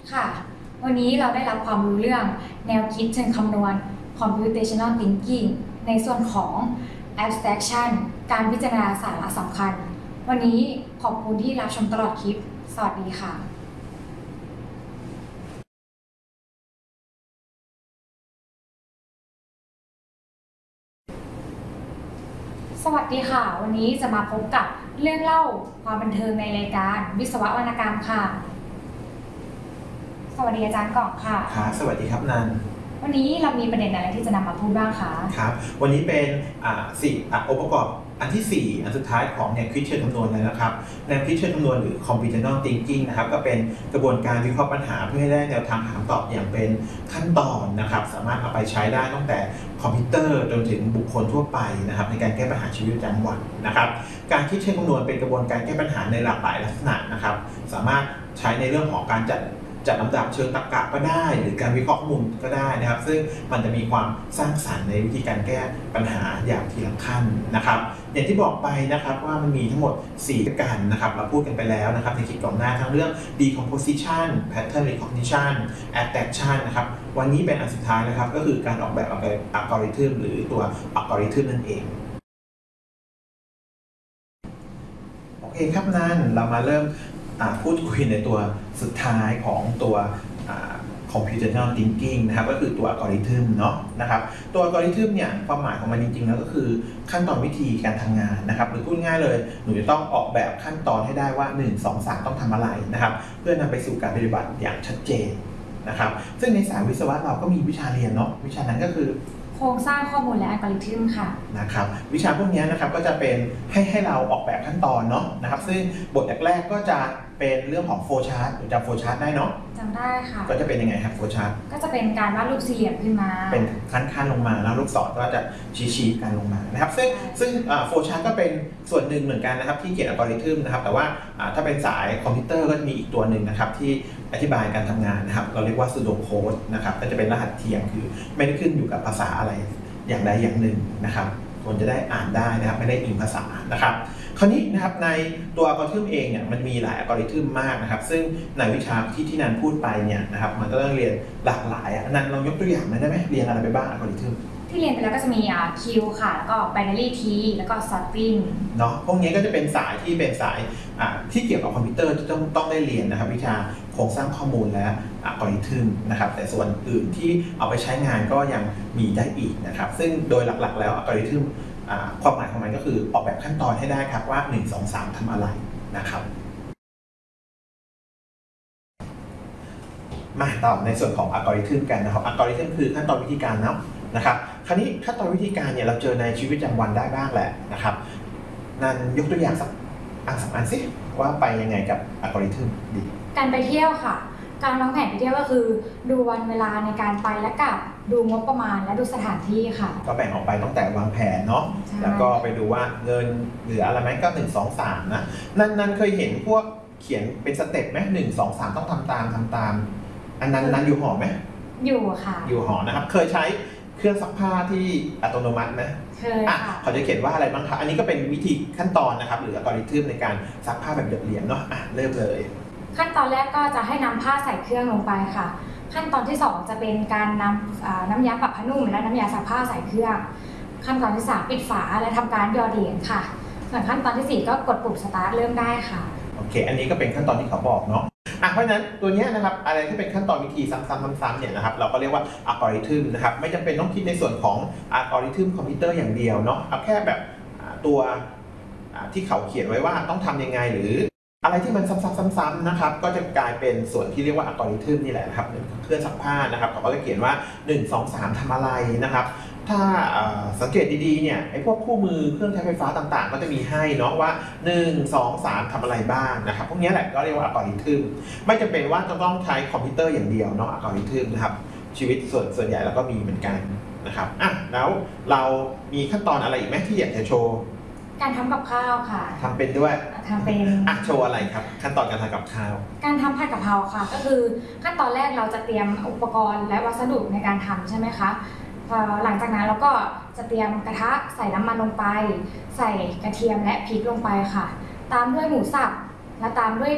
ค่ะวันนี้เราได้รับความรู้เรื่องแนวคิดเชิงคำนวณ computational thinking ในส่วนของ abstraction การพิจารณาสาระสำคัญวันนี้ขอบคุณที่รับชมตลอดคลิปสวัสดีค่ะสวัสดีค่ะวันนี้จะมาพบกับเรื่องเล่าความบันเทิงในรายการวิศววรรณกรรมค่ะสวัสดีอาจารย์ก่อนค่ะครับสวัสดีครับนันวันนี้เรามีประเด็นอะไรที่จะนำมาพูดบ้างคะครับวันนี้เป็นองค์ประกอบอันที่ 4 อันสุดท้ายของแนวคิดเชิงคำนวณเลยนะครับแนวคิดเชิงคำนวณหรือ computational thinking นะครับก็เป็นกระบวนการวิเคราะห์ปัญหาเพื่อให้ได้แนวทางหาคำตอบอย่างเป็นขั้นตอนนะครับสามารถเอาไปใช้ได้ตั้งแต่คอมพิวเตอร์จนถึงบุคคลทั่วไปนะครับในการแก้ปัญหาชีวิตประจำวันนะครับการคิดเชิงคำนวณเป็นกระบวนการแก้ปัญหาในหลากหลายลักษณะนะครับสามารถใช้ในเรื่องของการจัดลำดับเชิงตรรกะก็ได้หรือการวิเคราะห์ข้อมูลก็ได้นะครับซึ่งมันจะมีความสร้างสรรค์ในวิธีการแก้ปัญหาอย่างทีละขั้นนะครับอย่างที่บอกไปนะครับว่ามันมีทั้งหมด4ประการนะครับเราพูดกันไปแล้วนะครับในคลิปก่อนหน้าทั้งเรื่อง decomposition pattern recognition abstraction นะครับวันนี้เป็นอันสุดท้ายนะครับก็คือการออกแบบอัลกอริทึมหรือตัวอัลกอริทึมนั่นเองโอเคครับนั่นเรามาเริ่มพูดคุยในตัวสุดท้ายของตัว computational thinking นะครับก็คือตัวอัลกอริทึมเนาะนะครับตัวอัลกอริทึมเนี่ยความหมายของมันจริงๆแล้วก็คือขั้นตอนวิธีการทำงานนะครับหรือพูดง่ายเลยหนูจะต้องออกแบบขั้นตอนให้ได้ว่า1 2 3ต้องทำอะไรนะครับเพื่อนำไปสู่การปฏิบัติอย่างชัดเจนนะครับซึ่งในสายวิศวะเราก็มีวิชาเรียนเนาะวิชานั้นก็คือโครงสร้างข้อมูลและอัลกอริทึมค่ะนะครับวิชาพวกนี้นะครับก็จะเป็นให้เราออกแบบขั้นตอนเนาะนะครับซึ่งบทแรกๆก็จะเป็นเรื่องของโฟล์ชาร์ตจำโฟล์ชาร์ตได้เนาะจำได้ค่ะก็จะเป็นยังไงครับโฟล์ชาร์ตก็จะเป็นการวาดรูปสี่เหลี่ยมขึ้นมาเป็นขั้นลงมาแล้วลูกศรก็จะชี้กันลงมานะครับซึ่งโฟล์ชาร์ตก็เป็นส่วนหนึ่งเหมือนกันนะครับที่เขียนอัลกอริทึมนะครับแต่ว่าถ้าเป็นสายคอมพิวเตอร์ก็จะมีอีกตัวหนึ่งนะครับที่อธิบายการทำงานนะครับเราเรียกว่า pseudo code นะครับก็จะเป็นรหัสเทียมคือไม่ได้ขึ้นอยู่กับภาษาอะไรอย่างใดอย่างหนึ่งนะครับคนจะได้อ่านได้นะครับไม่ได้อิงภาษานะครับคราวนี้นะครับในตัวอัลกอริทึมเองเนี่ยมันมีหลายอัลกอริทึมมากนะครับซึ่งในวิชาที่นันพูดไปเนี่ยนะครับมันก็ต้องเรียนหลากหลายนันลองยกตัวอย่างได้ไหมเรียนอะไรไปบ้างอัลกอริทึมที่เรียนไปแล้วก็จะมีคิวค่ะแล้วก็ binary tree แล้วก็ sorting เนาะพวกนี้ก็จะเป็นสายที่เป็นสายที่เกี่ยวกับคอมพิวเตอร์ที่ต้องได้เรียนนะครับวิชาโครงสร้างข้อมูลและอัลกอริทึมนะครับแต่ส่วนอื่นที่เอาไปใช้งานก็ยังมีได้อีกนะครับซึ่งโดยหลักๆแล้วอัลกอริทึมความหมายของมันก็คือออกแบบขั้นตอนให้ได้ครับว่า1 2 3ทำอะไรนะครับมาต่อในส่วนของอัลกอริทึมกันนะครับอัลกอริทึมคือขั้นตอนวิธีการเนาะนะครับคราวนี้ขั้นตอนวิธีการเนี่ยเราเจอในชีวิตประจำวันได้บ้างแหละนะครับนั่นยกตัวอย่างสักอันสิว่าไปยังไงกับอัลกอริทึมดีการไปเที่ยวค่ะการวางแผนไปเที่ยวก็คือดูวันเวลาในการไปและกลับดูงบประมาณและดูสถานที่ค่ะก็แบ่งออกไปตั้งแต่วางแผนเนาะแล้วก็ไปดูว่าเงินเหลืออะไรไหมก็1 2 3นะนั่นเคยเห็นพวกเขียนเป็นสเต็ปไหม1 2 3ต้องทำตามอันนั้นอยู่หอไหมอยู่ค่ะอยู่หอนะครับเคยใช้เครื่องซักผ้าที่อัตโนมัติไหมเคยค่ะเขาจะเขียนว่าอะไรบ้างครับอันนี้ก็เป็นวิธีขั้นตอนนะครับหรืออัลกอริทึมในการซักผ้าแบบเหลี่ยมๆเนาะเริ่มเลยขั้นตอนแรกก็จะให้นำผ้าใส่เครื่องลงไปค่ะขั้นตอนที่2จะเป็นการนำน้ำยาปรับผ้านุ่มและน้ำยาซักผ้าใส่เครื่องขั้นตอนที่3ปิดฝาและทำการหยอดเหรียญค่ะส่วนขั้นตอนที่4ก็กดปุ่มสตาร์ทเริ่มได้ค่ะโอเคอันนี้ก็เป็นขั้นตอนที่เขาบอกเนาะเพราะฉะนั้นตัวนี้นะครับอะไรที่เป็นขั้นตอนวิธีซ้ำๆเนี่ยนะครับเราก็เรียกว่าอัลกอริทึมนะครับไม่จำเป็นต้องคิดในส่วนของอัลกอริทึมคอมพิวเตอร์อย่างเดียวเนาะเอาแค่แบบตัวที่เขาเขียนไว้ว่าต้องทำยังไงหรืออะไรที่มันซ้ำๆนะครับก็จะกลายเป็นส่วนที่เรียกว่าอัลกอริทึมนี่แหละนะครับเครื่องซักผ้านะครับเขาก็จะเขียนว่า1 2 3ทำอะไรนะครับถ้าสังเกตดีๆเนี่ยไอ้พวกคู่มือเครื่องใช้ไฟฟ้าต่างๆก็จะมีให้เนาะว่า1 2 3ทำอะไรบ้างนะครับพวกนี้แหละก็เรียกว่าอัลกอริทึมไม่จำเป็นว่าจะต้องใช้คอมพิวเตอร์อย่างเดียวเนาะอัลกอริทึมนะครับชีวิตส่วนใหญ่เราก็มีเหมือนกันนะครับแล้วเรามีขั้นตอนอะไรอีกไหมที่อยากจะโชว์การทำกับข้าวค่ะทำเป็นด้วยทำเป็นโชว์อะไรครับขั้นตอนการทำกับข้าวการทำผัดกะเพราค่ะก็คือขั้นตอนแรกเราจะเตรียมอุปกรณ์และวัสดุในการทำใช่ไหมคะหลังจากนั้นเราก็จะเตรียมกระทะใส่น้ำมันลงไปใส่กระเทียมและพริกลงไปค่ะตามด้วยหมูสับและตามด้วย